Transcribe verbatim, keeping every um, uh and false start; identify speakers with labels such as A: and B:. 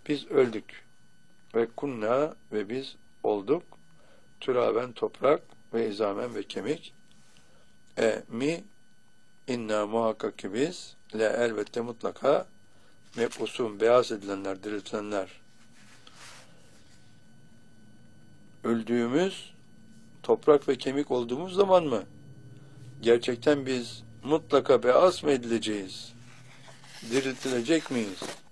A: Biz öldük. Ve kunna ve biz olduk. Türaben toprak ve izamen ve kemik. E mi inna muhakkak ki biz le elbette mutlaka mebusun beyaz edilenler, diriltilenler. Öldüğümüz toprak ve kemik olduğumuz zaman mı gerçekten biz mutlaka beyaz mı edileceğiz? Diriltilecek miyiz?